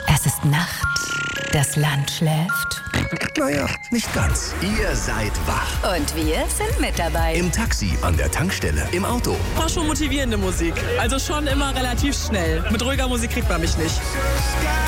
Es ist Nacht. Das Land schläft. Naja, nicht ganz. Ihr seid wach. Und wir sind mit dabei. Im Taxi, an der Tankstelle, im Auto. War schon motivierende Musik. Also schon immer relativ schnell. Mit ruhiger Musik kriegt man mich nicht.